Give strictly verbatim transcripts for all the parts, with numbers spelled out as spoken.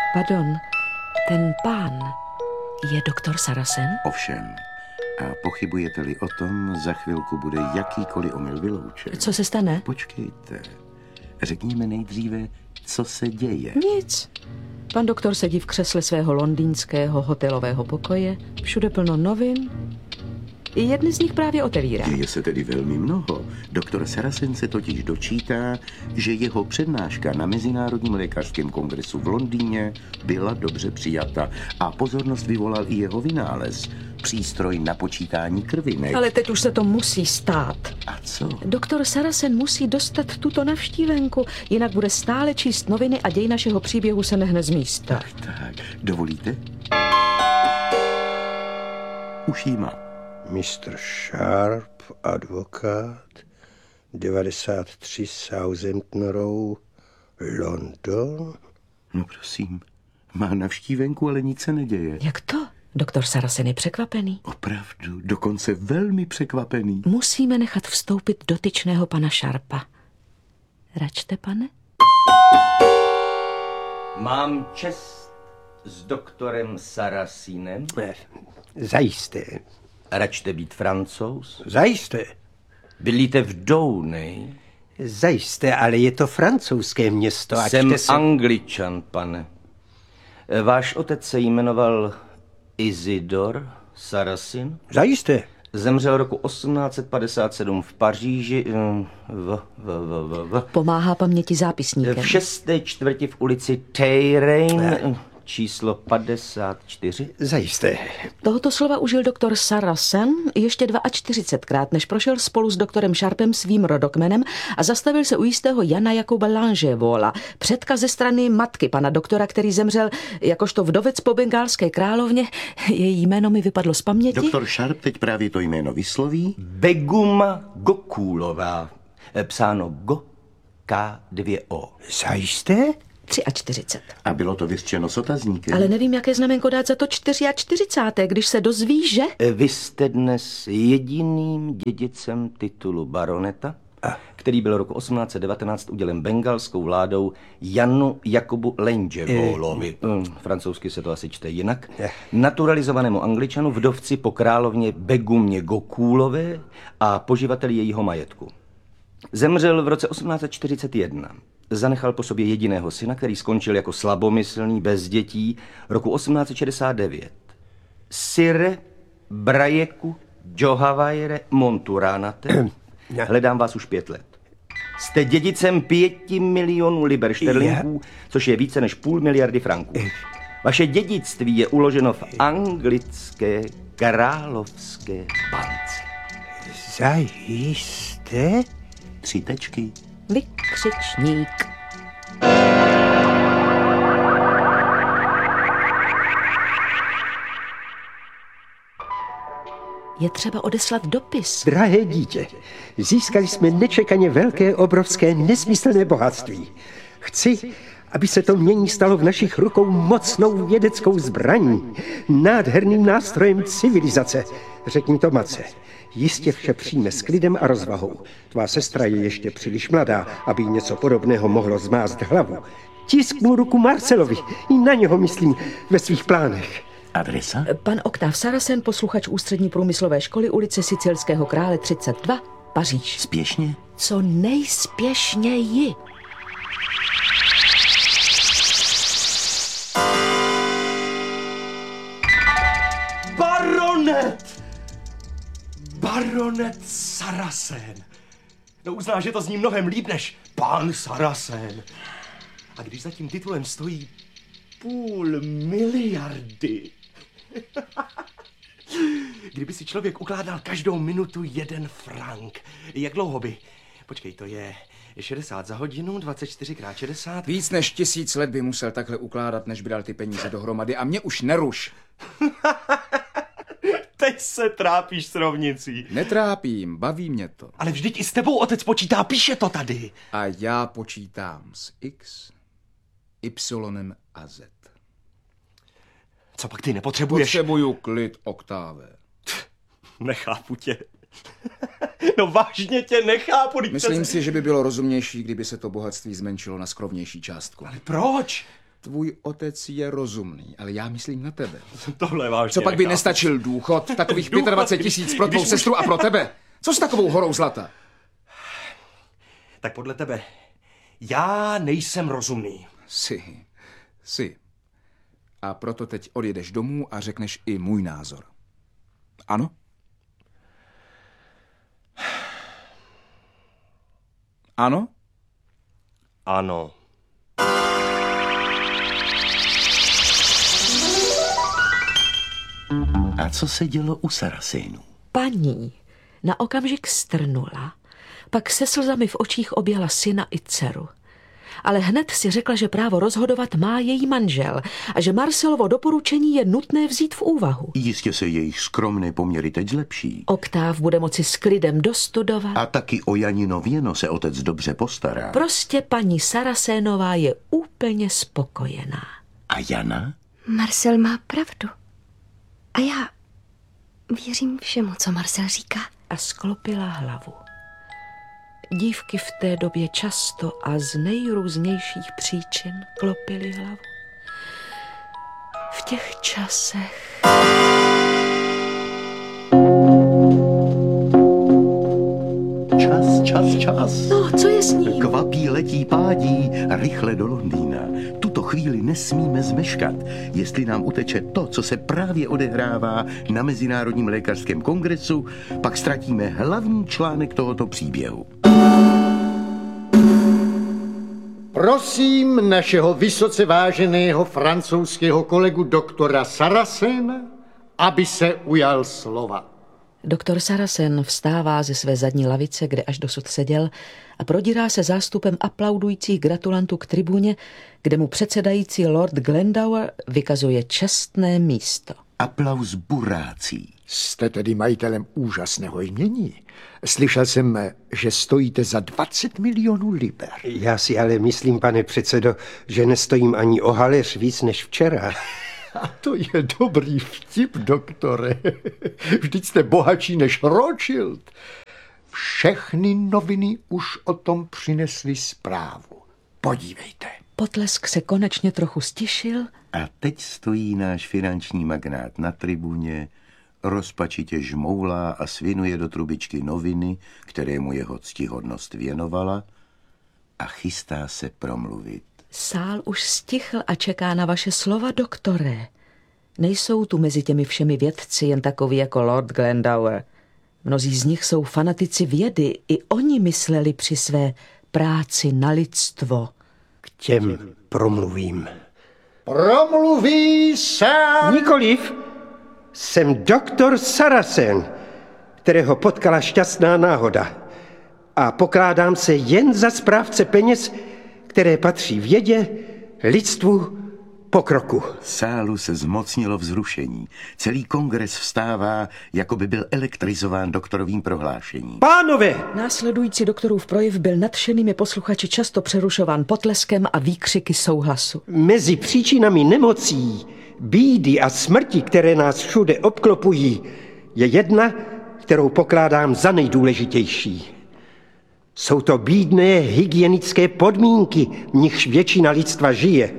Pardon, ten pán je doktor Saracen? Ovšem. A pochybujete-li o tom, za chvilku bude jakýkoliv omyl vyloučen. Co se stane? Počkejte. Řekněme nejdříve, co se děje. Nic. Pan doktor sedí v křesle svého londýnského hotelového pokoje. Všude plno novin. I jedny z nich právě otevírá. Děje se tedy velmi mnoho. Doktor Saracen se totiž dočítá, že jeho přednáška na Mezinárodním lékařském kongresu v Londýně byla dobře přijata a pozornost vyvolal i jeho vynález. Přístroj na počítání krvinek. Ale teď už se to musí stát. A co? Doktor Saracen musí dostat tuto navštívenku, jinak bude stále číst noviny a děj našeho příběhu se nehne z místa. Tak, tak. Dovolíte? Už jí má. mister Sharp, advokát, devadesát tři Southampton Row, London. No prosím, má navštívenku, ale nic se neděje. Jak to? Doktor Saracen je překvapený. Opravdu, dokonce velmi překvapený. Musíme nechat vstoupit dotyčného pana Sharpa. Račte, pane? Mám čest s doktorem Saracinem. Zajisté. Račte být Francouz. Zajisté. Bydlíte v Downey. Zajisté, ale je to francouzské město. Jsem se... Angličan, pane. Váš otec se jmenoval Isidor Saracen. Zajisté. Zemřel roku osmnáct set padesát sedm v Paříži v, v, v, v, v, Pomáhá paměti zápisníkem. v šesté čtvrti v ulici Tejrein, číslo padesát čtyři. Zajisté. Tohoto slova užil doktor Saracen ještě čtyřicetkrát, než prošel spolu s doktorem Sharpem svým rodokmenem a zastavil se u jistého Jana Jakuba Langevola, předka ze strany matky pana doktora, který zemřel jakožto vdovec po bengálské královně. Její jméno mi vypadlo z paměti. Doktor Sharp teď právě to jméno vysloví. Beguma Gokulová. Psáno Go, K, dvě O. Zajisté? čtyřicet tři. A bylo to vyřčeno s otazníkem. Ale nevím, jaké znamenko dát za to čtyřicet čtyři, když se dozví, že... Vy jste dnes jediným dědicem titulu baroneta, který byl roku osmnáct set devatenáct udělen bengalskou vládou Janu Jakubu Langevolovi. Francouzsky se to asi čte jinak. Naturalizovanému Angličanu, vdovci po královně Begumě Gokulové a poživateli jejího majetku. Zemřel v roce osmnáct set čtyřicet jedna. Zanechal po sobě jediného syna, který skončil jako slabomyslný, bez dětí, roku osmnáct set šedesát devět. Sire Brajeku Johavaire Monturanate. Hledám vás už pět let. Jste dědicem pěti milionů liber šterlinků, což je více než půl miliardy franků. Vaše dědictví je uloženo v anglické královské bance. Zajisté? Tři tečky. Vykřičník. Je třeba odeslat dopis. Drahé dítě, získali jsme nečekaně velké, obrovské, nesmyslné bohatství. Chci, aby se to mění stalo v našich rukou mocnou vědeckou zbraní, nádherným nástrojem civilizace. Řekni to matce. Jistě vše přijme s klidem a rozvahou. Tvá sestra je ještě příliš mladá, aby jí něco podobného mohlo zmást hlavu. Tisknu ruku Marcelovi, i na něho myslím ve svých plánech. Adresa? Pan Oktáv Saracen, posluchač Ústřední průmyslové školy, ulice Sicilského krále třicet dva, Paříž. Spěšně? Co nejspěšněji. Baronet! Baronet Saracen. No uzná, že to zní mnohem líp než pán Saracen. A když za tím titulem stojí půl miliardy. Kdyby si člověk ukládal každou minutu jeden frank, jak dlouho by? Počkej, to je šedesát za hodinu, dvacet čtyři krát šedesát. Víc než tisíc let by musel takhle ukládat, než by dal ty peníze dohromady. A mě už neruš. Teď se trápíš s rovnicí. Netrápím, baví mě to. Ale vždyť i s tebou otec počítá, píše to tady. A já počítám s X, Y a Z. Co pak ty nepotřebuješ? Potřebuju klid, Oktáve. Nechápu tě. No vážně tě nechápu. Myslím si, že by bylo rozumnější, kdyby se to bohatství zmenšilo na skromnější částku. Ale proč? Tvůj otec je rozumný, ale já myslím na tebe. Tohle vážně Co pak by nechápu. nestačil důchod? Takových Důchod, dvacet pět když- tisíc pro tvou když už- sestru a pro tebe? Co s takovou horou zlata? Tak podle tebe, já nejsem rozumný. Jsi, jsi. A proto teď odjedeš domů a řekneš i můj názor. Ano? Ano? Ano. A co se dělo u Sarasénů? Paní na okamžik strnula, pak se slzami v očích objala syna i dceru. Ale hned si řekla, že právo rozhodovat má její manžel a že Marcelovo doporučení je nutné vzít v úvahu. Jistě se jejich skromné poměry teď zlepší. Oktáv bude moci s klidem dostudovat. A taky o Janino věno se otec dobře postará. Prostě paní Sarasénová je úplně spokojená. A Jana? Marcel má pravdu. A já věřím všemu, co Marcel říká. A sklopila hlavu. Dívky v té době často a z nejrůznějších příčin klopily hlavu. V těch časech... Čas, čas, čas. No, co je s ním? Kvapí, letí, pádí rychle do Londýna. Tuto chvíli nesmíme zmeškat. Jestli nám uteče to, co se právě odehrává na Mezinárodním lékařském kongresu, pak ztratíme hlavní článek tohoto příběhu. Prosím našeho vysoce váženého francouzského kolegu doktora Sarasena, aby se ujal slova. Doktor Saracen vstává ze své zadní lavice, kde až dosud seděl, a prodírá se zástupem aplaudujících gratulantů k tribuně, kde mu předsedající Lord Glendower vykazuje čestné místo. Aplaus burácí. Jste tedy majitelem úžasného jmění. Slyšel jsem, že stojíte za dvacet milionů liber. Já si ale myslím, pane předsedo, že nestojím ani o haléř víc než včera. A to je dobrý vtip, doktore. Vždyť jste bohatší než Rothschild. Všechny noviny už o tom přinesly zprávu. Podívejte. Potlesk se konečně trochu stišil. A teď stojí náš finanční magnát na tribuně, rozpačitě žmoulá a svinuje do trubičky noviny, které mu jeho ctihodnost věnovala, a chystá se promluvit. Sál už stichl a čeká na vaše slova, doktore. Nejsou tu mezi těmi všemi vědci jen takoví jako Lord Glendower. Mnozí z nich jsou fanatici vědy. I oni mysleli při své práci na lidstvo. K těm promluvím. Promluví sám. Nikoliv. Jsem doktor Saracen, kterého potkala šťastná náhoda. A pokládám se jen za správce peněz, které patří vědě, lidstvu, pokroku. Sálu se zmocnilo vzrušení. Celý kongres vstává, jako by byl elektrizován doktorovým prohlášením. Pánové! Následující doktorův projev byl nadšenými posluchači často přerušován potleskem a výkřiky souhlasu. Mezi příčinami nemocí, bídy a smrti, které nás všude obklopují, je jedna, kterou pokládám za nejdůležitější. Jsou to bídné hygienické podmínky, v nichž většina lidstva žije.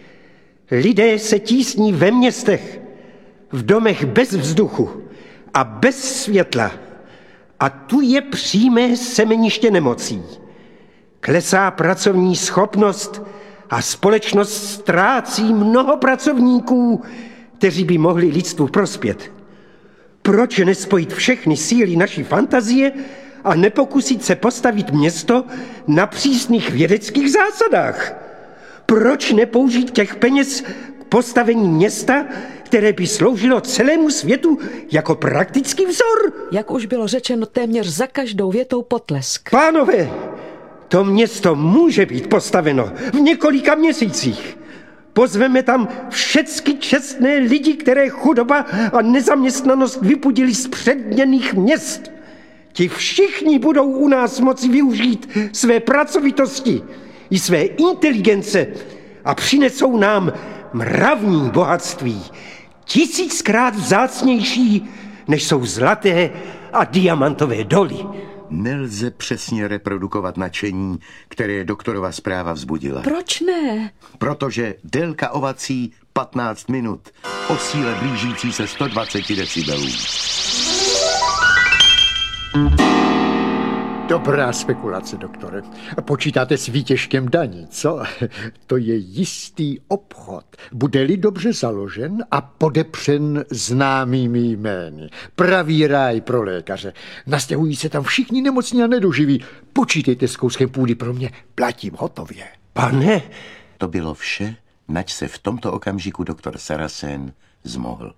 Lidé se tísní ve městech, v domech bez vzduchu a bez světla. A tu je přímé semeniště nemocí. Klesá pracovní schopnost a společnost ztrácí mnoho pracovníků, kteří by mohli lidstvu prospět. Proč nespojit všechny síly naší fantazie a nepokusit se postavit město na přísných vědeckých zásadách? Proč nepoužít těch peněz k postavení města, které by sloužilo celému světu jako praktický vzor? Jak už bylo řečeno, téměř za každou větou potlesk. Pánové, to město může být postaveno v několika měsících. Pozveme tam všecky čestné lidi, které chudoba a nezaměstnanost vypudili z předměnných měst. Ti všichni budou u nás moci využít své pracovitosti i své inteligence a přinesou nám mravní bohatství, tisíckrát vzácnější, než jsou zlaté a diamantové doly. Nelze přesně reprodukovat nadšení, které doktorova zpráva vzbudila. Proč ne? Protože délka ovací patnáct minut, o síle blížící se sto dvacet decibelů. Dobrá spekulace, doktore. Počítáte s výtěžkem daní, co? To je jistý obchod. Bude-li dobře založen a podepřen známými jmény. Pravý ráj pro lékaře. Nastěhují se tam všichni nemocní a nedoživí. Počítejte s kouskem půdy pro mě. Platím hotově. Pane, To bylo vše, nač se v tomto okamžiku doktor Saracen zmohl.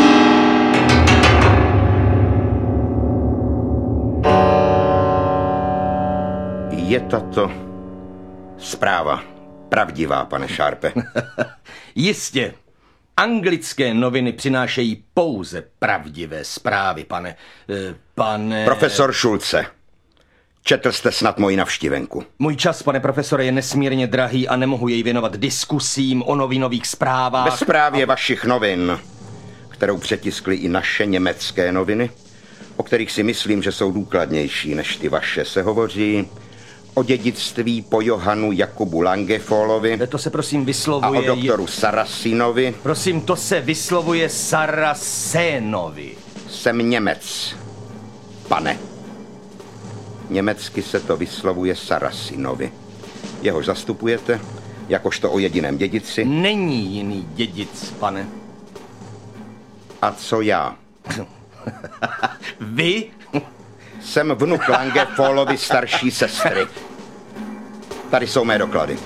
Je tato zpráva pravdivá, pane Sharpe? Jistě. Anglické noviny přinášejí pouze pravdivé zprávy, pane... eh, pane... Profesor Schulze, četl jste snad moji navštívenku. Můj čas, pane profesore, je nesmírně drahý a nemohu jej věnovat diskusím o novinových zprávách. Ve zprávě a... vašich novin, kterou přetiskly i naše německé noviny, o kterých si myslím, že jsou důkladnější než ty vaše, se hovoří o dědictví po Johannu Jakubu Langefallovi. To se prosím vyslovuje... A o doktoru Saracenovi. Prosím, to se vyslovuje Saracenovi. Jsem Němec, pane. Německy se to vyslovuje Saracenovi. Jehož zastupujete, jakožto o jediném dědici. Není jiný dědic, pane. A co já? Vy? Jsem vnuk Langefallovy starší sestry. Tady jsou mé doklady.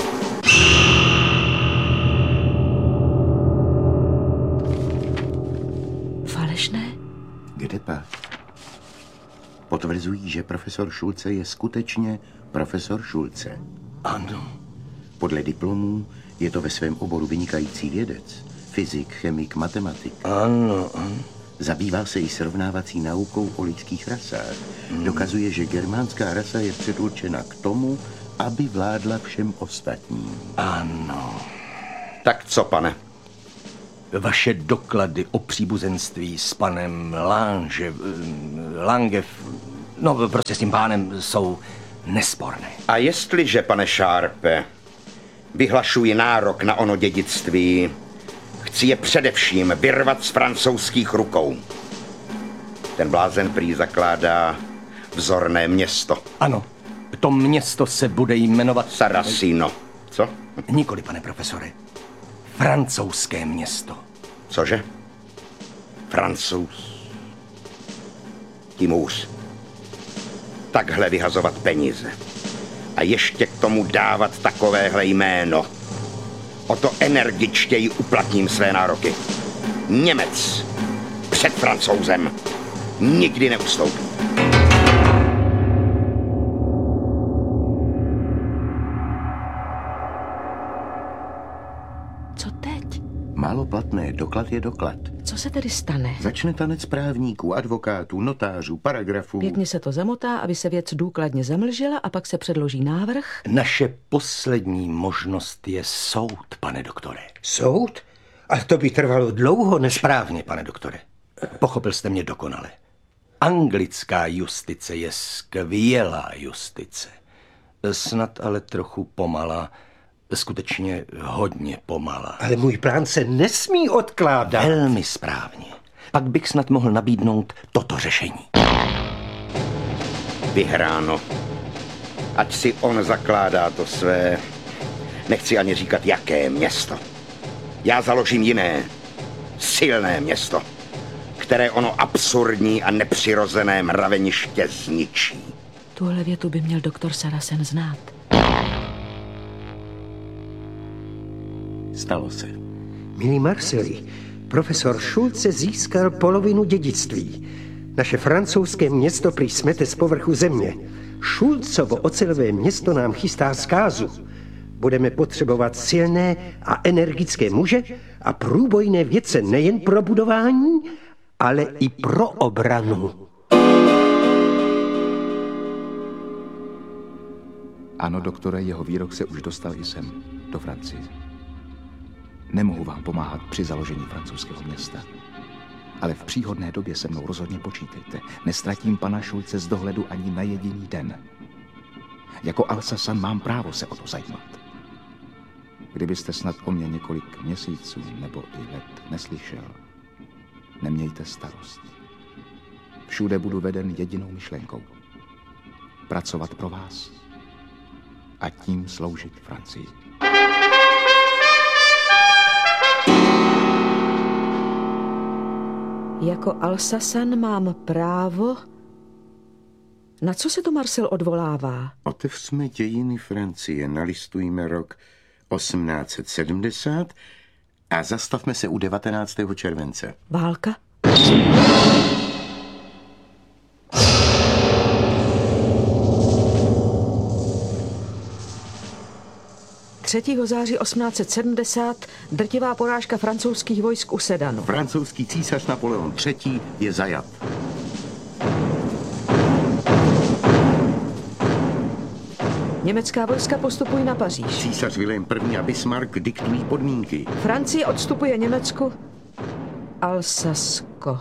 Falešné? Kde pak? Potvrzují, že profesor Schulze je skutečně profesor Schulze. Ano. Podle diplomů je to ve svém oboru vynikající vědec. Fyzik, chemik, matematik. Ano, ano. Zabývá se i srovnávací naukou o lidských rasách. Dokazuje, že germánská rasa je předurčena k tomu, aby vládla všem ostatním. Ano. Tak co, pane? Vaše doklady o příbuzenství s panem Lange, Lange, no prostě s tím pánem jsou nesporné. A jestliže, pane Sharpe, vyhlašuji nárok na ono dědictví, chci je především vyrvat z francouzských rukou. Ten blázen prý zakládá vzorné město. Ano, to město se bude jmenovat... Saracino. Co? Nikoli, pane profesore. Francouzské město. Cože? Francouz. Tím hůř. Takhle vyhazovat peníze. A ještě k tomu dávat takovéhle jméno. O to energičtěji uplatním své nároky. Němec před Francouzem nikdy neustoupí. Co teď? Málo platné, doklad je doklad. Co se tedy stane? Začne tanec právníků, advokátů, notářů, paragrafů. Pěkně se to zamotá, aby se věc důkladně zamlžila a pak se předloží návrh. Naše poslední možnost je soud, pane doktore. Soud? Ale to by trvalo dlouho, než... Správně, pane doktore. Pochopil jste mě dokonale. Anglická justice je skvělá justice. Snad ale trochu pomalá. Skutečně hodně pomalá. Ale můj plán se nesmí odkládat. Velmi správně. Pak bych snad mohl nabídnout toto řešení. Vyhráno. Ať si on zakládá to své, nechci ani říkat jaké město. Já založím jiné, silné město, které ono absurdní a nepřirozené mraveniště zničí. Tuhle větu by měl doktor Saracen znát. Stalo se. Milí Marceli, profesor Schulze získal polovinu dědictví. Naše francouzské město prý smete z povrchu země. Schulzovo ocelové město nám chystá zkázu. Budeme potřebovat silné a energické muže a průbojné vědce nejen pro budování, ale i pro obranu. Ano, doktore, jeho výrok se už dostal i sem, do Francie. Nemohu vám pomáhat při založení francouzského města. Ale v příhodné době se mnou rozhodně počítejte. Nestratím pana Šulce z dohledu ani na jediný den. Jako Alsasan mám právo se o to zajímat. Kdybyste snad o mě několik měsíců nebo i let neslyšel, nemějte starost. Všude budu veden jedinou myšlenkou. Pracovat pro vás a tím sloužit Francii. Jako Alsasan mám právo... Na co se to Marcel odvolává? Otevřme dějiny Francie, nalistujme rok osmnáct set sedmdesát a zastavme se u devatenáctého července. Válka? třetího září osmnáct set sedmdesát drtivá porážka francouzských vojsk u Sedanu. Francouzský císař Napoleon třetí je zajat. Německá vojska postupují na Paříž. Císař Vilém I. a Bismarck diktují podmínky. Francie odstupuje Německu Alsasko.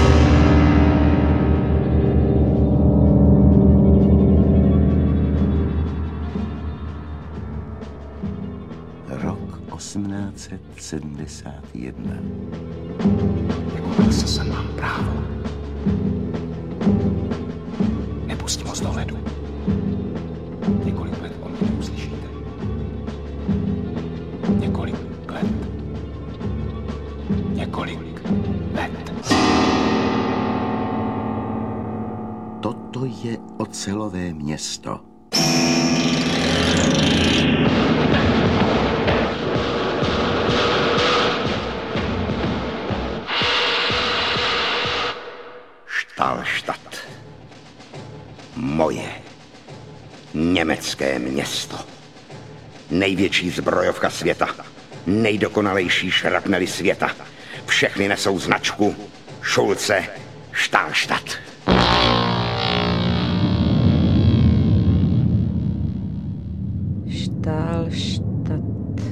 Rok osmnáct set sedmdesát jedna. Jako Alsasan mám právo. Nepustím ho z dohledu. Několik let o mě neuslyšíte. Několik let. Několik let. Toto je ocelové město. Stahlstadt. Moje německé město. Největší zbrojovka světa. Nejdokonalejší šrapnely světa. Všechny nesou značku Šulce Stahlstadt. Stahlstadt.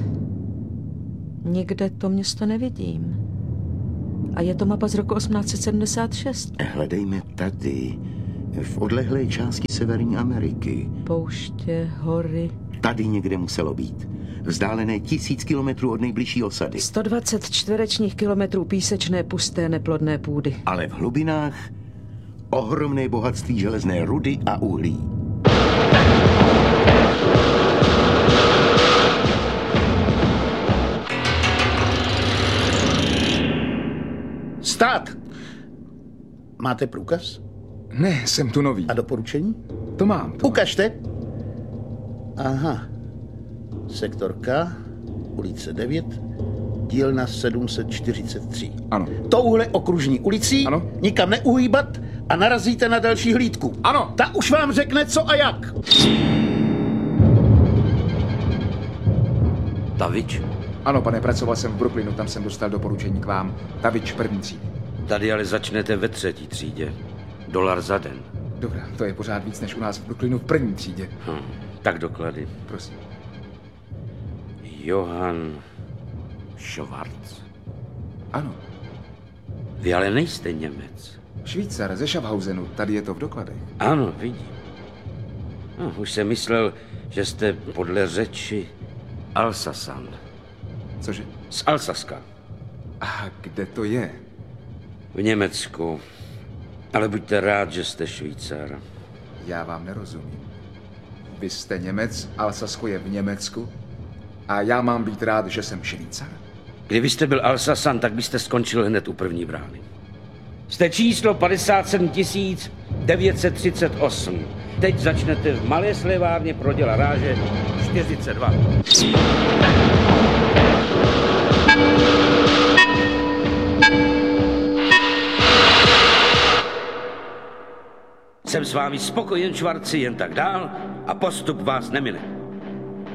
Nikde to město nevidím. A je to mapa z roku osmnáct set sedmdesát šest. Hledejme tady, v odlehlé části Severní Ameriky. Pouště, hory. Tady někde muselo být. Vzdálené tisíc kilometrů od nejbližší osady. sto dvacet čtverečních kilometrů písečné, pusté, neplodné půdy. Ale v hlubinách ohromné bohatství železné rudy a uhlí. Stát! Máte průkaz? Ne, jsem tu nový. A doporučení? To mám. To Ukažte. Aha. Sektor K, ulice devět, dílna sedm set čtyřicet tři. Ano. Touhle okružní ulicí ano. Nikam neuhýbat a narazíte na další hlídku. Ano. Ta už vám řekne co a jak. Tavič? Ano, pane, pracoval jsem v Brooklynu, tam jsem dostal doporučení k vám. Tavič první třídy. Tady ale začnete ve třetí třídě. Dolar za den. Dobrá, to je pořád víc než u nás v Brooklynu v první třídě. Hm, tak doklady. Prosím. Johann Schwarz. Ano. Vy ale nejste Němec. Švýcar ze Schaffhausenu, tady je to v dokladech. Ano, vidím. No, už jsem myslel, že jste podle řeči Alsasan. Cože? Z Alsaska. A kde to je? V Německu. Ale buďte rád, že jste Švýcar. Já vám nerozumím. Vy jste Němec, Alsasko je v Německu a já mám být rád, že jsem Švýcar? Kdybyste byl Alsasan, tak byste skončil hned u první brány. Jste číslo padesát sedm tisíc devět set třicet osm. Teď začnete v malé slevárně pro děla ráže čtyřicet dva. Jsem s vámi spokojen, Švarci, jen tak dál a postup vás nemine.